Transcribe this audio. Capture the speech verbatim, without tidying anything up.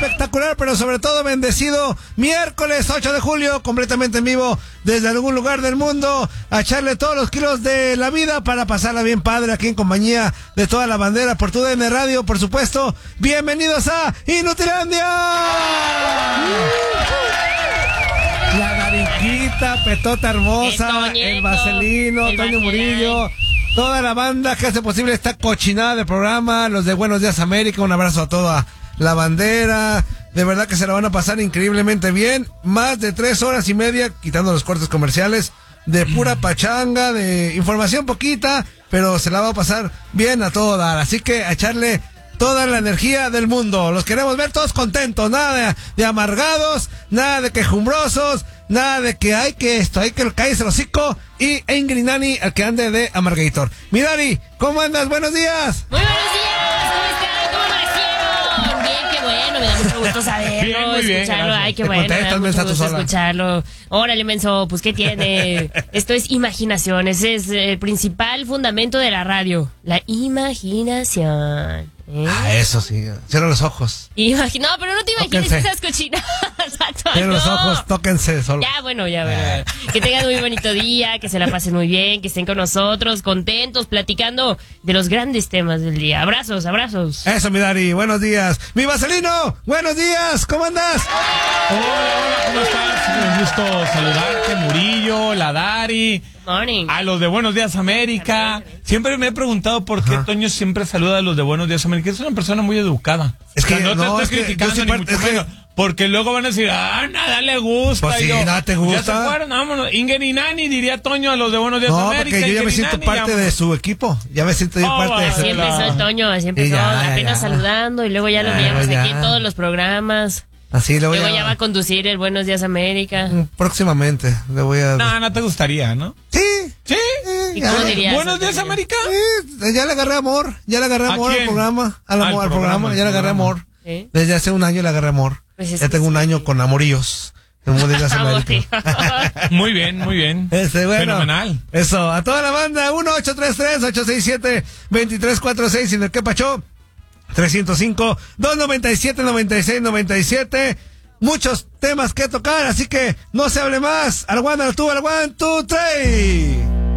espectacular, pero sobre todo bendecido miércoles ocho de julio, completamente en vivo desde algún lugar del mundo, a echarle todos los kilos de la vida para pasarla bien padre aquí en compañía de toda la bandera por tu D N Radio, por supuesto. Bienvenidos a Inutilandia. La Nariquita, Petota Hermosa, el, el Vaselino, el Toño Murillo, toda la banda que hace posible esta cochinada de programa, los de Buenos Días América, un abrazo a toda la bandera, de verdad que se la van a pasar increíblemente bien, más de tres horas y media, quitando los cortes comerciales, de pura pachanga, de información poquita, pero se la va a pasar bien a todo dar, así que a echarle toda la energía del mundo. Los queremos ver todos contentos, nada de, de amargados, nada de quejumbrosos, nada de que hay que esto, hay que caerse el hocico, y Ingrid Nani, el que ande de amargator. Mi Dari, ¿cómo andas? Buenos días. Muy buenos días, ¿cómo están? ¿Cómo amanecieron? Bien, qué bueno, me da mucho gusto saberlo, bien, muy bien, escucharlo, gracias. ay, qué Te bueno, me da contestas, mucho mensa, tú gusto sola. escucharlo. Órale, menso, pues, ¿qué tiene? Esto es imaginación, ese es el principal fundamento de la radio, la imaginación. ¿Eh? Ah, eso sí, cierra los ojos. Imagi- no, pero no te imagines Tóquense. esas cochinadas. Cierra los no. ojos, tóquense solo. Ya, bueno, ya, bueno. Que tengan muy bonito día, que se la pasen muy bien, que estén con nosotros, contentos, platicando de los grandes temas del día. Abrazos, abrazos. Eso, mi Dari, buenos días. Mi Vaselino, buenos días, ¿cómo andas? Hola, hola, ¿cómo estás? Un gusto saludarte, Murillo, la Dari, Morning. a los de Buenos Días América. Siempre me he preguntado por qué Ajá. Toño siempre saluda a los de Buenos Días América. Es una persona muy educada. Es que O sea, no, no, te es que estoy yo criticando soy ni parte- mucho es que- menos. Porque luego van a decir, ah, nada le gusta. Pues Y sí, yo, nada te Ya gusta. se fueron, vámonos. Inger y Nani, diría Toño a los de Buenos Días No, América. porque yo ya Inger me y siento Nani, parte ya, de su equipo. Ya me siento yo Oh, parte de bueno, su Así Hola. empezó el Toño, así empezó, Y ya, apenas ya. saludando y luego ya lo Ya, veíamos ya. aquí en todos los programas. Así le voy Luego a... ya va a conducir el Buenos Días América. Mm, Próximamente le voy a... No, no te gustaría, ¿no? Sí. Sí. ¿Y ya. cómo dirías? Buenos Días Antonio? América. Sí, ya le agarré amor, ya le agarré ¿A amor al quién? programa, al, Al amor, al programa, programa, ya le al agarré programa. amor. ¿Sí? Desde hace un año le agarré amor. Pues es ya que tengo un sí. año con amorillos. En Buenos Días América. Muy bien, muy bien. Este, bueno, Fenomenal. Eso, a toda la banda, uno ocho tres tres, ocho seis siete, dos tres cuatro seis, sin el que pachó, trescientos cinco, doscientos noventa y siete, noventa y seis, noventa y siete. Muchos temas que tocar, así que no se hable más. Al one, al two, al one, two, three.